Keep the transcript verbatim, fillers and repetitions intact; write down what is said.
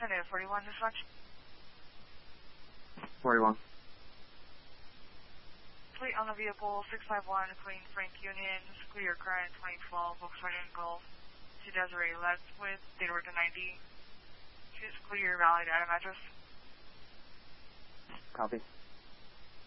San Diego forty-one, dispatch. forty-one. Fleet on the vehicle, six five one, Queen Frank Union, clear current twenty twelve, Volkswagen Golf, to Desiree left with date order ninety. She's clear, valid item address. Copy.